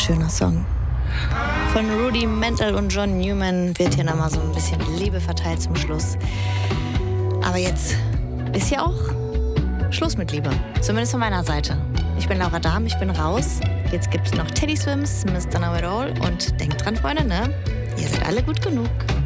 schöner Song. Von Rudimental und John Newman wird hier nochmal so ein bisschen Liebe verteilt zum Schluss. Aber jetzt ist ja auch Schluss mit Liebe. Zumindest von meiner Seite. Ich bin Laura Dahm, ich bin raus. Jetzt gibt's noch Teddy Swims, Mr. Know It All. Und denkt dran, Freunde, ne? Ihr seid alle gut genug.